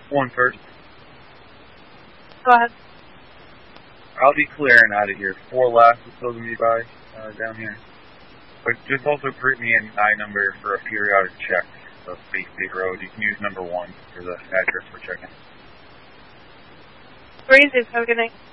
One first. Go ahead. I'll be clearing out of here. 4 last is still going to be by down here. But just also create me an I number for a periodic check of Bay State Road. You can use number 1 for the address for checking. Breeze, have a good night.